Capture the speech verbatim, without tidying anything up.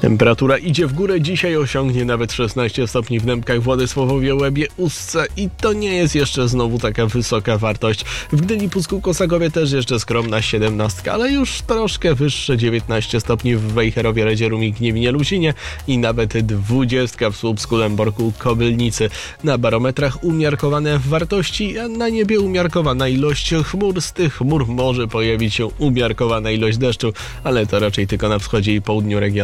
Temperatura idzie w górę, dzisiaj osiągnie nawet szesnaście stopni w Dębkach, Władysławowie, Łebie, Ustce i to nie jest jeszcze znowu taka wysoka wartość. W Gdyni, Pucku, Kosakowie też jeszcze skromna siedemnastka, ale już troszkę wyższe dziewiętnaście stopni w Wejherowie, Redzieru, Gniewinie, Lusinie i nawet dwudziestka w Słupsku, Lęborku, Kobylnicy. Na barometrach umiarkowane wartości, a na niebie umiarkowana ilość chmur. Z tych chmur może pojawić się umiarkowana ilość deszczu, ale to raczej tylko na wschodzie i południu regionu.